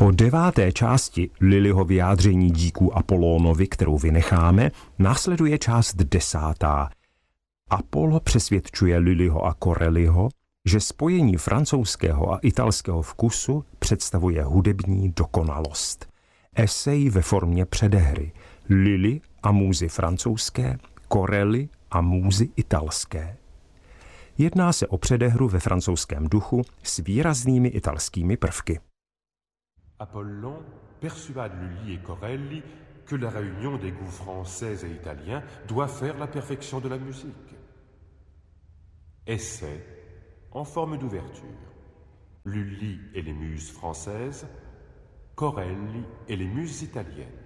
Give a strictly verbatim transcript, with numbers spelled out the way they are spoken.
Po deváté části Lillyho vyjádření díků Apolónovi, kterou vynecháme, následuje část desátá. Apollo přesvědčuje Lillyho a Corelliho, že spojení francouzského a italského vkusu představuje hudební dokonalost. Esej ve formě předehry. Lilly a můzy francouzské, Corelli a můzy italské. Jedná se o předehru ve francouzském duchu s výraznými italskými prvky. Apollon persuade Lully et Corelli que la réunion des goûts français et italiens doit faire la perfection de la musique. Essai en forme d'ouverture. Lully et les muses françaises, Corelli et les muses italiennes.